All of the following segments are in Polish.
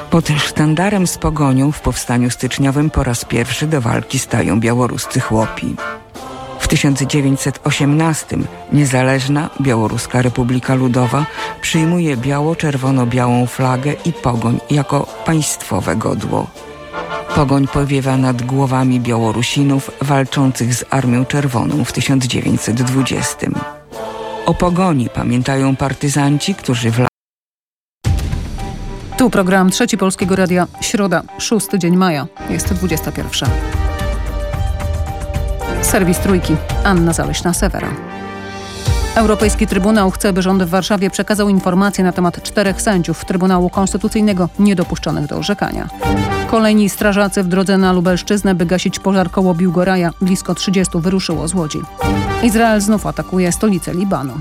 Pod sztandarem z pogonią w powstaniu styczniowym po raz pierwszy do walki stają białoruscy chłopi. W 1918 niezależna Białoruska Republika Ludowa przyjmuje biało-czerwono-białą flagę i pogoń jako państwowe godło. Pogoń powiewa nad głowami Białorusinów walczących z Armią Czerwoną w 1920. O pogoni pamiętają partyzanci, którzy Tu program Trzeci Polskiego Radia. Środa, 6 dzień maja. Jest 21. Serwis Trójki. Anna Zaleśna-Sewera. Europejski Trybunał chce, by rząd w Warszawie przekazał informacje na temat 4 sędziów Trybunału Konstytucyjnego niedopuszczonych do orzekania. Kolejni strażacy w drodze na Lubelszczyznę, by gasić pożar koło Biłgoraja. Blisko 30 wyruszyło z Łodzi. Izrael znów atakuje stolicę Libanu.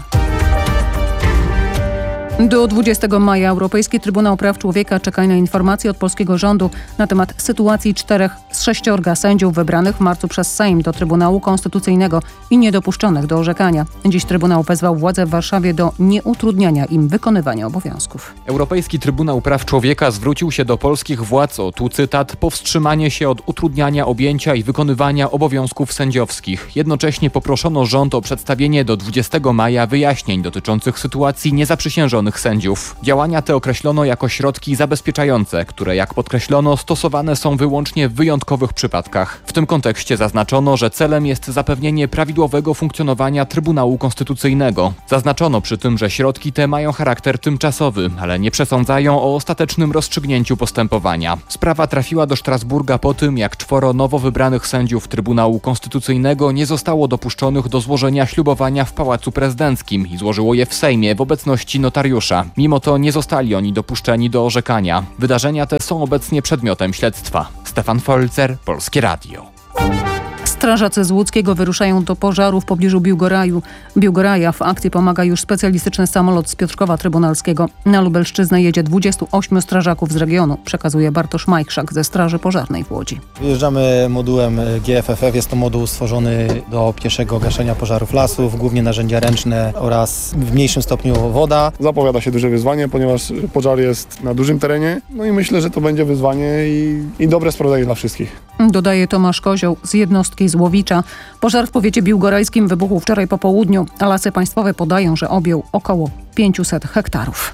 Do 20 maja Europejski Trybunał Praw Człowieka czeka na informacje od polskiego rządu na temat sytuacji 4 z 6 sędziów wybranych w marcu przez Sejm do Trybunału Konstytucyjnego i niedopuszczonych do orzekania. Dziś Trybunał wezwał władze w Warszawie do nieutrudniania im wykonywania obowiązków. Europejski Trybunał Praw Człowieka zwrócił się do polskich władz o, tu cytat, powstrzymanie się od utrudniania objęcia i wykonywania obowiązków sędziowskich. Jednocześnie poproszono rząd o przedstawienie do 20 maja wyjaśnień dotyczących sytuacji niezaprzysiężonych sędziów. Działania te określono jako środki zabezpieczające, które, jak podkreślono, stosowane są wyłącznie w wyjątkowych przypadkach. W tym kontekście zaznaczono, że celem jest zapewnienie prawidłowego funkcjonowania Trybunału Konstytucyjnego. Zaznaczono przy tym, że środki te mają charakter tymczasowy, ale nie przesądzają o ostatecznym rozstrzygnięciu postępowania. Sprawa trafiła do Strasburga po tym, jak 4 nowo wybranych sędziów Trybunału Konstytucyjnego nie zostało dopuszczonych do złożenia ślubowania w Pałacu Prezydenckim i złożyło je w Sejmie w obecności notariusza. Mimo to nie zostali oni dopuszczeni do orzekania. Wydarzenia te są obecnie przedmiotem śledztwa. Stefan Folzer, Polskie Radio. Strażacy z Łódzkiego wyruszają do pożaru w pobliżu Biłgoraja. W akcji pomaga już specjalistyczny samolot z Piotrkowa Trybunalskiego. Na Lubelszczyznę jedzie 28 strażaków z regionu, przekazuje Bartosz Majchrzak ze Straży Pożarnej w Łodzi. Wyjeżdżamy modułem GFFF. Jest to moduł stworzony do pieszego gaszenia pożarów lasów, głównie narzędzia ręczne oraz w mniejszym stopniu woda. Zapowiada się duże wyzwanie, ponieważ pożar jest na dużym terenie. No i myślę, że to będzie wyzwanie i dobre sprawdzenie dla wszystkich. Dodaje Tomasz Kozioł z jednostki z Łowicza. Pożar w powiecie biłgorajskim wybuchł wczoraj po południu, a Lasy Państwowe podają, że objął około 500 hektarów.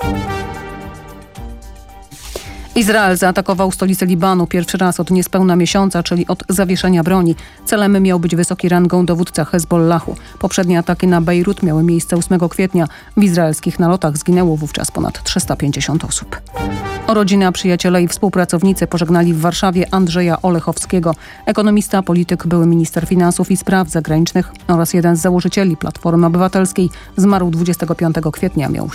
Izrael zaatakował stolicę Libanu pierwszy raz od niespełna miesiąca, czyli od zawieszenia broni. Celem miał być wysoki rangą dowódca Hezbollahu. Poprzednie ataki na Bejrut miały miejsce 8 kwietnia. W izraelskich nalotach zginęło wówczas ponad 350 osób. Rodzina, przyjaciele i współpracownicy pożegnali w Warszawie Andrzeja Olechowskiego. Ekonomista, polityk, były minister finansów i spraw zagranicznych oraz jeden z założycieli Platformy Obywatelskiej zmarł 25 kwietnia, miał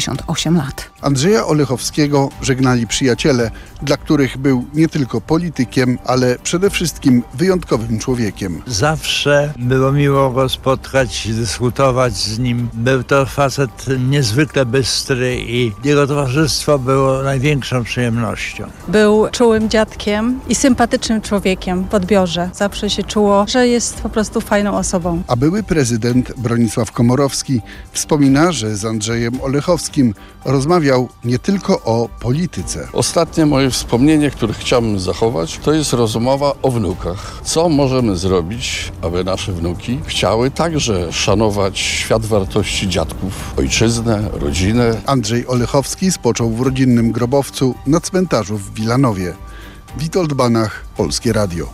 78 lat. Andrzeja Olechowskiego żegnali przyjaciele, dla których był nie tylko politykiem, ale przede wszystkim wyjątkowym człowiekiem. Zawsze było miło go spotkać, dyskutować z nim. Był to facet niezwykle bystry i jego towarzystwo było największą przyjemnością. Był czułym dziadkiem i sympatycznym człowiekiem w odbiorze. Zawsze się czuło, że jest po prostu fajną osobą. A były prezydent Bronisław Komorowski wspomina, że z Andrzejem Olechowskim rozmawiał nie tylko o polityce. Ostatnie moje wspomnienie, które chciałbym zachować, to jest rozmowa o wnukach. Co możemy zrobić, aby nasze wnuki chciały także szanować świat wartości dziadków, ojczyznę, rodzinę. Andrzej Olechowski spoczął w rodzinnym grobowcu na cmentarzu w Wilanowie. Witold Banach, Polskie Radio.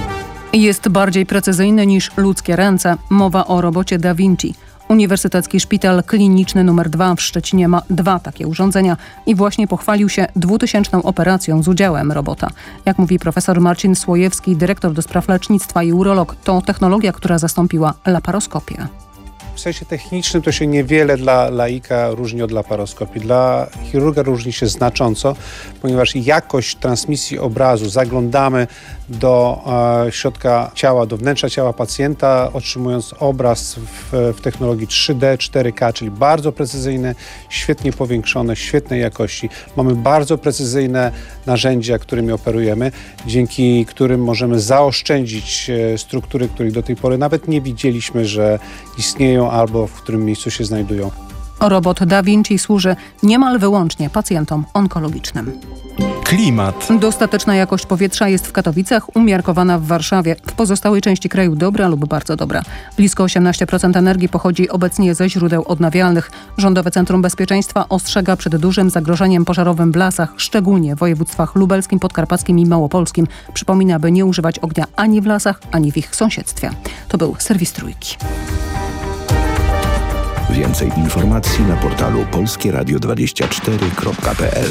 Jest bardziej precyzyjny niż ludzkie ręce. Mowa o robocie Da Vinci. Uniwersytecki Szpital Kliniczny nr 2 w Szczecinie ma 2 takie urządzenia i właśnie pochwalił się 2000 operacją z udziałem robota. Jak mówi profesor Marcin Słojewski, dyrektor do spraw lecznictwa i urolog, to technologia, która zastąpiła laparoskopię. W sensie technicznym to się niewiele dla laika różni od laparoskopii. Dla chirurga różni się znacząco, ponieważ jakość transmisji obrazu, zaglądamy do środka ciała, do wnętrza ciała pacjenta, otrzymując obraz w technologii 3D, 4K, czyli bardzo precyzyjne, świetnie powiększone, świetnej jakości. Mamy bardzo precyzyjne narzędzia, którymi operujemy, dzięki którym możemy zaoszczędzić struktury, których do tej pory nawet nie widzieliśmy, że istnieją albo w którym miejscu się znajdują. Robot Da Vinci służy niemal wyłącznie pacjentom onkologicznym. Klimat. Dostateczna jakość powietrza jest w Katowicach, umiarkowana w Warszawie. W pozostałej części kraju dobra lub bardzo dobra. Blisko 18% energii pochodzi obecnie ze źródeł odnawialnych. Rządowe Centrum Bezpieczeństwa ostrzega przed dużym zagrożeniem pożarowym w lasach, szczególnie w województwach lubelskim, podkarpackim i małopolskim. Przypomina, by nie używać ognia ani w lasach, ani w ich sąsiedztwie. To był serwis Trójki. Więcej informacji na portalu polskieradio24.pl.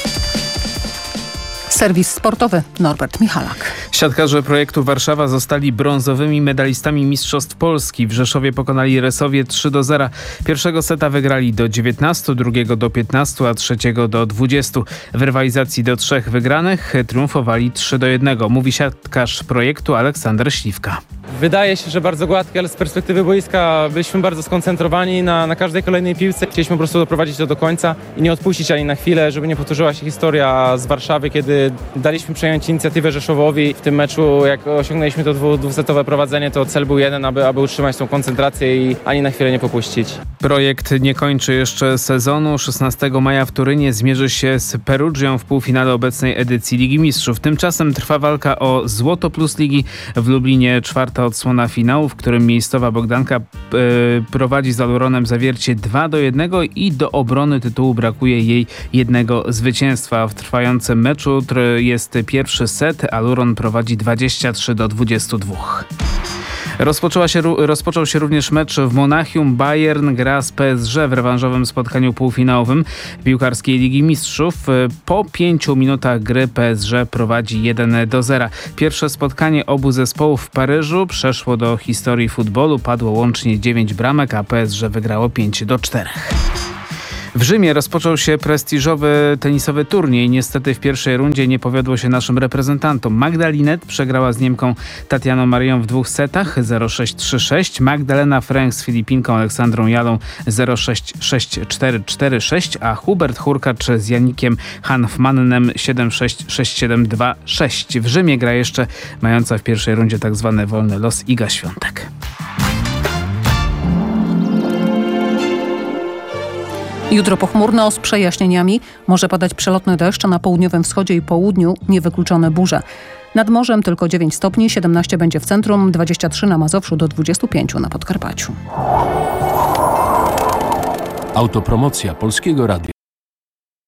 Serwis sportowy Norbert Michalak. Siatkarze projektu Warszawa zostali brązowymi medalistami Mistrzostw Polski. W Rzeszowie pokonali Resowię 3-0. Pierwszego seta wygrali do 19, drugiego do 15, a trzeciego do 20. W rywalizacji do 3 wygranych triumfowali 3-1. Mówi siatkarz projektu Aleksander Śliwka. Wydaje się, że bardzo gładkie, ale z perspektywy boiska byliśmy bardzo skoncentrowani na każdej kolejnej piłce. Chcieliśmy po prostu doprowadzić to do końca i nie odpuścić ani na chwilę, żeby nie powtórzyła się historia z Warszawy, kiedy daliśmy przejąć inicjatywę Rzeszowowi. W tym meczu, jak osiągnęliśmy to dwusetowe prowadzenie, to cel był jeden, aby utrzymać tą koncentrację i ani na chwilę nie popuścić. Projekt nie kończy jeszcze sezonu. 16 maja w Turynie zmierzy się z Perugią w półfinale obecnej edycji Ligi Mistrzów. Tymczasem trwa walka o Złoto Plus Ligi. W Lublinie 4. odsłona finału, w którym miejscowa Bogdanka prowadzi z Aluronem Zawiercie 2-1 i do obrony tytułu brakuje jej jednego zwycięstwa. W trwającym meczu jest pierwszy set. Aluron prowadzi 23-22. Rozpoczął się również mecz w Monachium. Bayern gra z PSG w rewanżowym spotkaniu półfinałowym piłkarskiej Ligi Mistrzów. Po 5 minutach gry PSG prowadzi 1-0. Pierwsze spotkanie obu zespołów w Paryżu przeszło do historii futbolu. Padło łącznie 9 bramek, a PSG wygrało 5-4. W Rzymie rozpoczął się prestiżowy tenisowy turniej. Niestety w pierwszej rundzie nie powiodło się naszym reprezentantom. Magda Linette przegrała z Niemką Tatianą Marią w 2 setach 0-6, 3-6. Magdalena Fręch z Filipinką Aleksandrą Jalą 0-6, 6-4, 4-6, a Hubert Hurkacz z Janikiem Hanfmannem 7-6, 6-7, 2-6. W Rzymie gra jeszcze mająca w pierwszej rundzie tak zwany wolny los Iga Świątek. Jutro pochmurno z przejaśnieniami. Może padać przelotny deszcz, a na południowym wschodzie i południu niewykluczone burze. Nad morzem tylko 9 stopni, 17 będzie w centrum, 23 na Mazowszu do 25 na Podkarpaciu. Autopromocja Polskiego Radia.